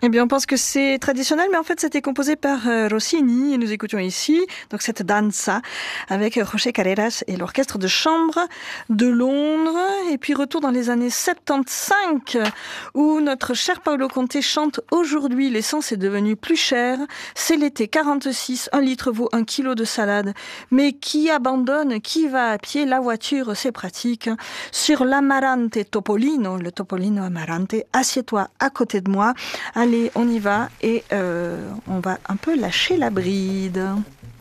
Eh bien, on pense que c'est traditionnel, mais en fait, c'était composé par Rossini et nous écoutions ici donc cette danza avec José Carreras et l'orchestre de chambre de Londres. Et puis retour dans les années 75 où notre cher Paolo Conte chante aujourd'hui l'essence est devenue plus chère. C'est l'été 46, 1 litre vaut 1 kilo de salade. Mais qui abandonne, qui va à pied? La voiture, c'est pratique. Sur l'Amarante Topolino, le Topolino Amarante, assieds-toi à côté de moi. Allez, on y va et on va un peu lâcher la bride.